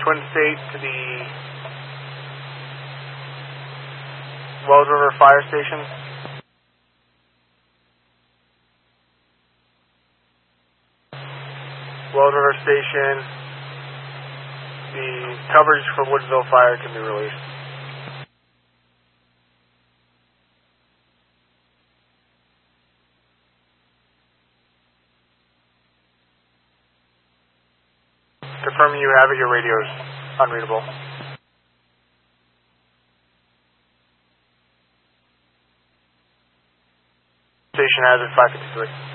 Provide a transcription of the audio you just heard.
Twin State to the Wells River Fire Station. Wells River Station, the coverage for Woodville Fire can be released. Confirming you have it, your radio is unreadable. Station has it, 553.